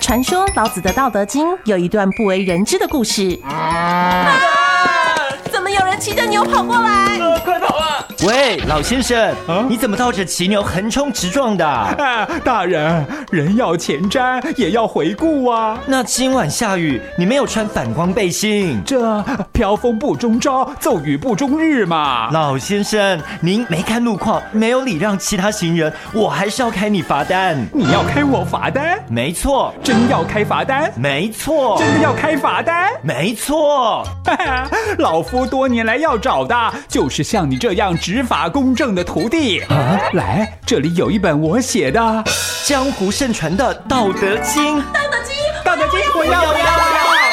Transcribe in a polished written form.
传说老子的《道德经》有一段不为人知的故事。怎么有人骑着牛跑过来？ 快跑啊！ 喂，老先生，你怎么套着骑牛横冲直撞的？ 大人，人要前瞻，也要回顾啊。 那今晚下雨，你没有穿反光背心， 这飘风不终朝，骤雨不终日嘛。 老先生，您没看路况，没有礼让其他行人，我还是要开你罚单。 你要开我罚单？ 没错。 真要开罚单？ 没错。 真的要开罚单？ 没错。 老夫多年来要找的就是像你这样执法公正的徒弟。来，这里有一本我写的江湖盛传的《道德经》。 道德经， 道德经，我要。